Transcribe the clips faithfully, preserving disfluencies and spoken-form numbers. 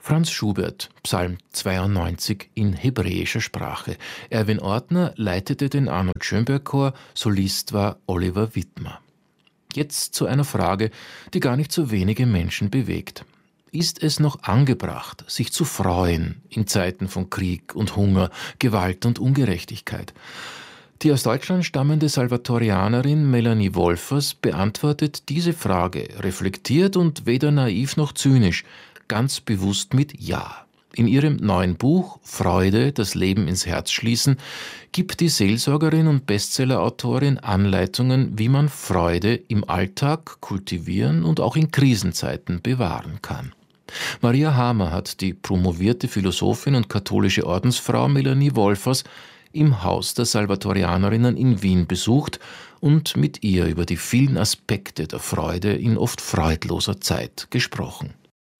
Franz Schubert, Psalm zweiundneunzig in hebräischer Sprache. Erwin Ortner leitete den Arnold Schönberg Chor, Solist war Oliver Wittmer. Jetzt zu einer Frage, die gar nicht so wenige Menschen bewegt. Ist es noch angebracht, sich zu freuen in Zeiten von Krieg und Hunger, Gewalt und Ungerechtigkeit? Die aus Deutschland stammende Salvatorianerin Melanie Wolfers beantwortet diese Frage reflektiert und weder naiv noch zynisch, ganz bewusst mit Ja. In ihrem neuen Buch »Freude, das Leben ins Herz schließen« gibt die Seelsorgerin und Bestsellerautorin Anleitungen, wie man Freude im Alltag kultivieren und auch in Krisenzeiten bewahren kann. Maria Hamer hat die promovierte Philosophin und katholische Ordensfrau Melanie Wolfers im Haus der Salvatorianerinnen in Wien besucht und mit ihr über die vielen Aspekte der Freude in oft freudloser Zeit gesprochen.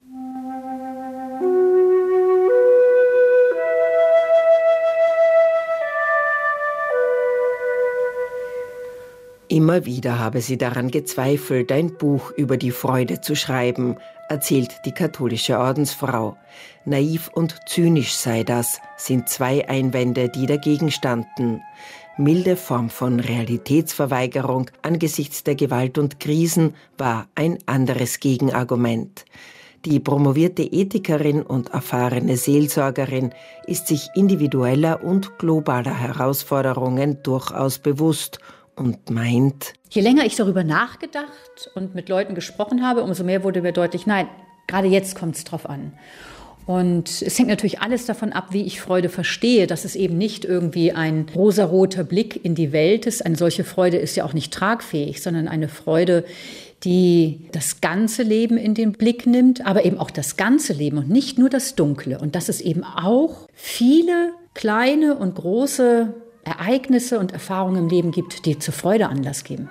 Immer wieder habe sie daran gezweifelt, ein Buch über die Freude zu schreiben, erzählt die katholische Ordensfrau. Naiv und zynisch sei das, sind zwei Einwände, die dagegen standen. Milde Form von Realitätsverweigerung angesichts der Gewalt und Krisen war ein anderes Gegenargument. Die promovierte Ethikerin und erfahrene Seelsorgerin ist sich individueller und globaler Herausforderungen durchaus bewusst und meint: Je länger ich darüber nachgedacht und mit Leuten gesprochen habe, umso mehr wurde mir deutlich, nein, gerade jetzt kommt es drauf an. Und es hängt natürlich alles davon ab, wie ich Freude verstehe, dass es eben nicht irgendwie ein rosaroter Blick in die Welt ist. Eine solche Freude ist ja auch nicht tragfähig, sondern eine Freude, die das ganze Leben in den Blick nimmt, aber eben auch das ganze Leben und nicht nur das Dunkle. Und dass es eben auch viele kleine und große Ereignisse und Erfahrungen im Leben gibt, die zur Freude Anlass geben.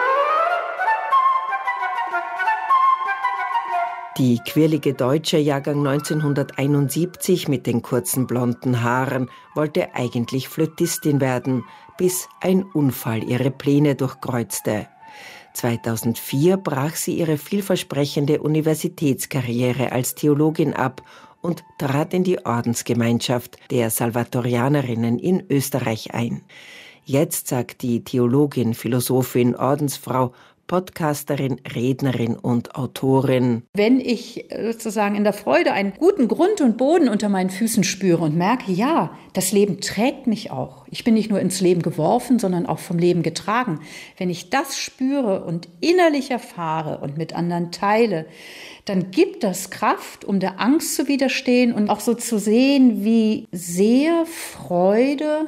Die quirlige Deutsche, Jahrgang neunzehnhunderteinundsiebzig mit den kurzen blonden Haaren, wollte eigentlich Flötistin werden, bis ein Unfall ihre Pläne durchkreuzte. zweitausendvier brach sie ihre vielversprechende Universitätskarriere als Theologin ab und trat in die Ordensgemeinschaft der Salvatorianerinnen in Österreich ein. Jetzt sagt die Theologin, Philosophin, Ordensfrau, Podcasterin, Rednerin und Autorin: Wenn ich sozusagen in der Freude einen guten Grund und Boden unter meinen Füßen spüre und merke, ja, das Leben trägt mich auch. Ich bin nicht nur ins Leben geworfen, sondern auch vom Leben getragen. Wenn ich das spüre und innerlich erfahre und mit anderen teile, dann gibt das Kraft, um der Angst zu widerstehen und auch so zu sehen, wie sehr Freude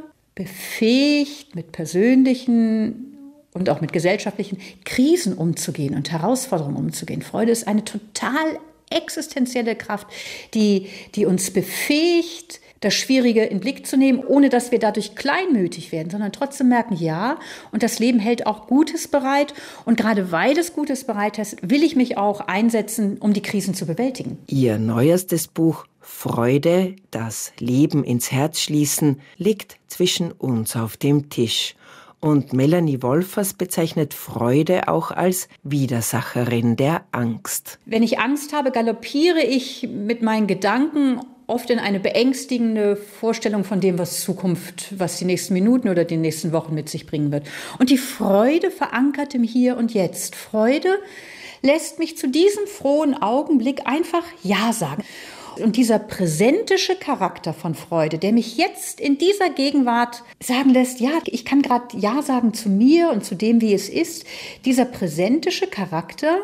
befähigt, mit persönlichen und auch mit gesellschaftlichen Krisen umzugehen und Herausforderungen umzugehen. Freude ist eine total existenzielle Kraft, die, die uns befähigt, das Schwierige in den Blick zu nehmen, ohne dass wir dadurch kleinmütig werden, sondern trotzdem merken, ja, und das Leben hält auch Gutes bereit. Und gerade weil es Gutes bereit ist, will ich mich auch einsetzen, um die Krisen zu bewältigen. Ihr neuestes Buch »Freude, das Leben ins Herz schließen« liegt zwischen uns auf dem Tisch. Und Melanie Wolfers bezeichnet Freude auch als Widersacherin der Angst. Wenn ich Angst habe, galoppiere ich mit meinen Gedanken oft in eine beängstigende Vorstellung von dem, was Zukunft, was die nächsten Minuten oder die nächsten Wochen mit sich bringen wird. Und die Freude verankert im Hier und Jetzt. Freude lässt mich zu diesem frohen Augenblick einfach Ja sagen. Und dieser präsentische Charakter von Freude, der mich jetzt in dieser Gegenwart sagen lässt, ja, ich kann gerade Ja sagen zu mir und zu dem, wie es ist. Dieser präsentische Charakter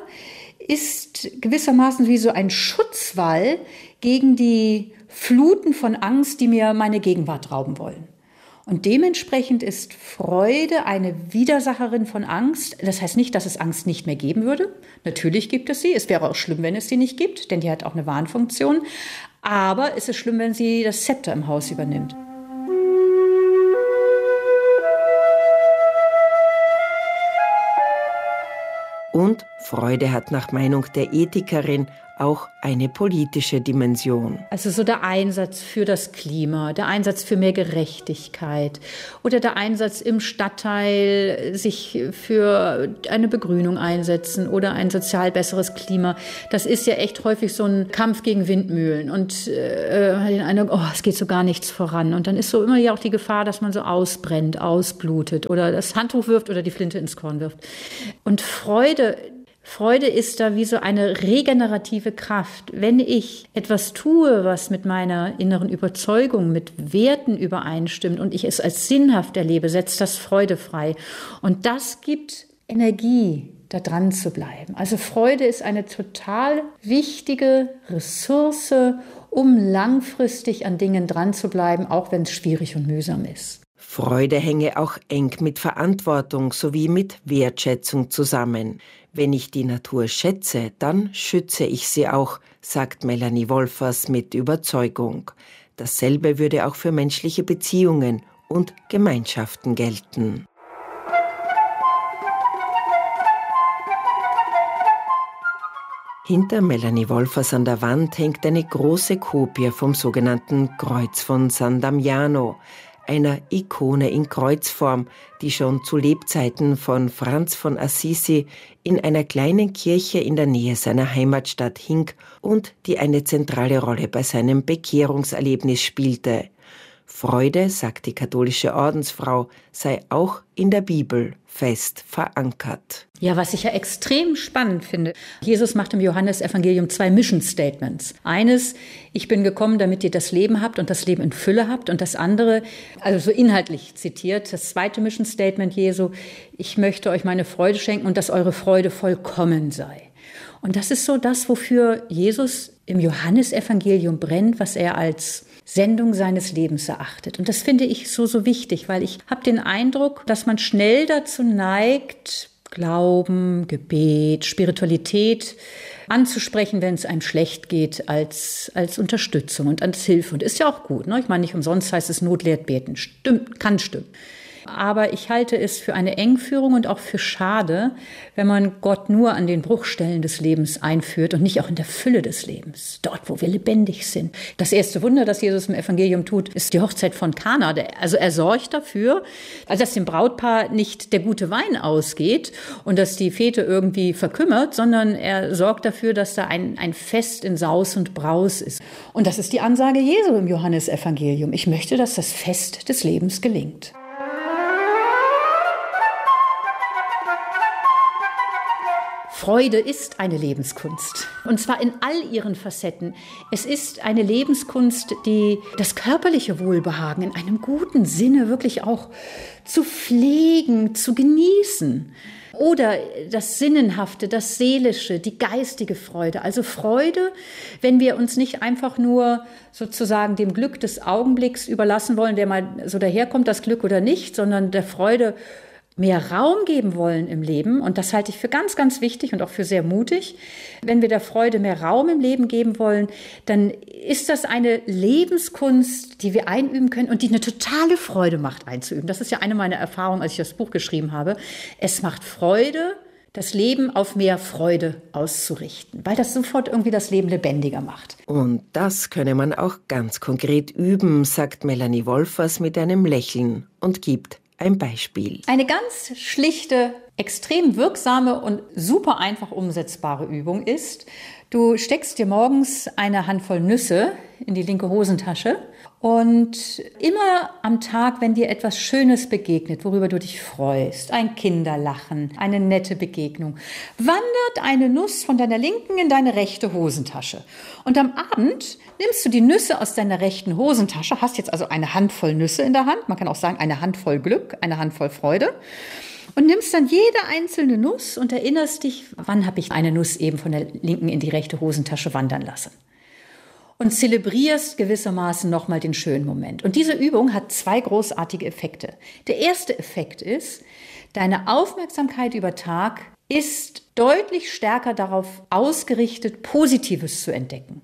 ist gewissermaßen wie so ein Schutzwall gegen die Fluten von Angst, die mir meine Gegenwart rauben wollen. Und dementsprechend ist Freude eine Widersacherin von Angst. Das heißt nicht, dass es Angst nicht mehr geben würde. Natürlich gibt es sie. Es wäre auch schlimm, wenn es sie nicht gibt, denn die hat auch eine Warnfunktion. Aber es ist schlimm, wenn sie das Zepter im Haus übernimmt. Und Freude hat nach Meinung der Ethikerin auch eine politische Dimension. Also so der Einsatz für das Klima, der Einsatz für mehr Gerechtigkeit oder der Einsatz im Stadtteil, sich für eine Begrünung einsetzen oder ein sozial besseres Klima. Das ist ja echt häufig so ein Kampf gegen Windmühlen und äh, den Eindruck, oh, es geht so gar nichts voran. Und dann ist so immer ja auch die Gefahr, dass man so ausbrennt, ausblutet oder das Handtuch wirft oder die Flinte ins Korn wirft. Und Freude, Freude ist da wie so eine regenerative Kraft. Wenn ich etwas tue, was mit meiner inneren Überzeugung, mit Werten übereinstimmt und ich es als sinnhaft erlebe, setzt das Freude frei. Und das gibt Energie, da dran zu bleiben. Also Freude ist eine total wichtige Ressource, um langfristig an Dingen dran zu bleiben, auch wenn es schwierig und mühsam ist. Freude hänge auch eng mit Verantwortung sowie mit Wertschätzung zusammen. Wenn ich die Natur schätze, dann schütze ich sie auch, sagt Melanie Wolfers mit Überzeugung. Dasselbe würde auch für menschliche Beziehungen und Gemeinschaften gelten. Hinter Melanie Wolfers an der Wand hängt eine große Kopie vom sogenannten Kreuz von San Damiano, einer Ikone in Kreuzform, die schon zu Lebzeiten von Franz von Assisi in einer kleinen Kirche in der Nähe seiner Heimatstadt hing und die eine zentrale Rolle bei seinem Bekehrungserlebnis spielte. Freude, sagt die katholische Ordensfrau, sei auch in der Bibel fest verankert. Ja, was ich ja extrem spannend finde. Jesus macht im Johannesevangelium zwei Mission Statements. Eines, ich bin gekommen, damit ihr das Leben habt und das Leben in Fülle habt. Und das andere, also so inhaltlich zitiert, das zweite Mission Statement Jesu, ich möchte euch meine Freude schenken und dass eure Freude vollkommen sei. Und das ist so das, wofür Jesus im Johannesevangelium brennt, was er als Sendung seines Lebens erachtet. Und das finde ich so, so wichtig, weil ich habe den Eindruck, dass man schnell dazu neigt, Glauben, Gebet, Spiritualität anzusprechen, wenn es einem schlecht geht, als, als Unterstützung und als Hilfe. Und ist ja auch gut, ne? Ich meine, nicht umsonst heißt es Not lehrt beten. Stimmt, kann stimmen. Aber ich halte es für eine Engführung und auch für schade, wenn man Gott nur an den Bruchstellen des Lebens einführt und nicht auch in der Fülle des Lebens, dort, wo wir lebendig sind. Das erste Wunder, das Jesus im Evangelium tut, ist die Hochzeit von Kana. Also er sorgt dafür, also dass dem Brautpaar nicht der gute Wein ausgeht und dass die Fete irgendwie verkümmert, sondern er sorgt dafür, dass da ein, ein Fest in Saus und Braus ist. Und das ist die Ansage Jesu im Johannesevangelium. Ich möchte, dass das Fest des Lebens gelingt. Freude ist eine Lebenskunst. Und zwar in all ihren Facetten. Es ist eine Lebenskunst, die das körperliche Wohlbehagen in einem guten Sinne wirklich auch zu pflegen, zu genießen. Oder das Sinnenhafte, das Seelische, die geistige Freude. Also Freude, wenn wir uns nicht einfach nur sozusagen dem Glück des Augenblicks überlassen wollen, der mal so daherkommt, das Glück oder nicht, sondern der Freude mehr Raum geben wollen im Leben. Und das halte ich für ganz, ganz wichtig und auch für sehr mutig. Wenn wir der Freude mehr Raum im Leben geben wollen, dann ist das eine Lebenskunst, die wir einüben können und die eine totale Freude macht einzuüben. Das ist ja eine meiner Erfahrungen, als ich das Buch geschrieben habe. Es macht Freude, das Leben auf mehr Freude auszurichten, weil das sofort irgendwie das Leben lebendiger macht. Und das könne man auch ganz konkret üben, sagt Melanie Wolfers mit einem Lächeln und gibt ein Beispiel. Eine ganz schlichte, extrem wirksame und super einfach umsetzbare Übung ist, du steckst dir morgens eine Handvoll Nüsse in die linke Hosentasche und immer am Tag, wenn dir etwas Schönes begegnet, worüber du dich freust, ein Kinderlachen, eine nette Begegnung, wandert eine Nuss von deiner linken in deine rechte Hosentasche. Und am Abend nimmst du die Nüsse aus deiner rechten Hosentasche, hast jetzt also eine Handvoll Nüsse in der Hand, man kann auch sagen eine Handvoll Glück, eine Handvoll Freude, und nimmst dann jede einzelne Nuss und erinnerst dich, wann habe ich eine Nuss eben von der linken in die rechte Hosentasche wandern lassen. Und zelebrierst gewissermaßen nochmal den schönen Moment. Und diese Übung hat zwei großartige Effekte. Der erste Effekt ist, deine Aufmerksamkeit über Tag ist deutlich stärker darauf ausgerichtet, Positives zu entdecken.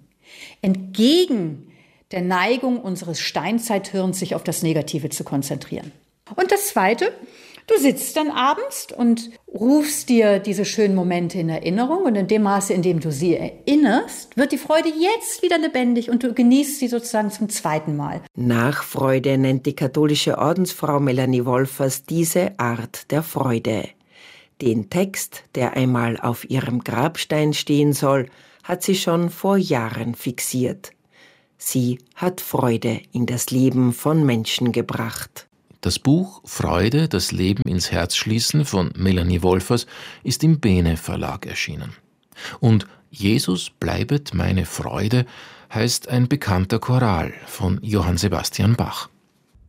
Entgegen der Neigung unseres Steinzeithirns, sich auf das Negative zu konzentrieren. Und das Zweite, Du sitzt dann abends und rufst dir diese schönen Momente in Erinnerung und in dem Maße, in dem du sie erinnerst, wird die Freude jetzt wieder lebendig und du genießt sie sozusagen zum zweiten Mal. Nachfreude nennt die katholische Ordensfrau Melanie Wolfers diese Art der Freude. Den Text, der einmal auf ihrem Grabstein stehen soll, hat sie schon vor Jahren fixiert. Sie hat Freude in das Leben von Menschen gebracht. Das Buch Freude, das Leben ins Herz schließen von Melanie Wolfers ist im Bene Verlag erschienen. Und Jesus bleibet meine Freude heißt ein bekannter Choral von Johann Sebastian Bach.